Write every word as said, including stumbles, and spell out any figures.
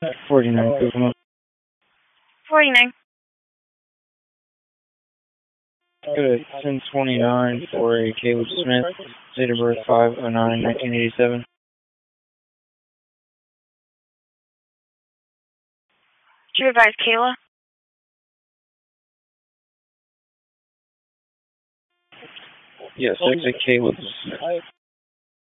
forty-nine, Kokomo. forty-nine. Go to ten twenty-nine for a Caleb Smith, date of birth five oh nine nineteen eighty-seven. True advise, Kayla. Yes, that's a Caleb Smith.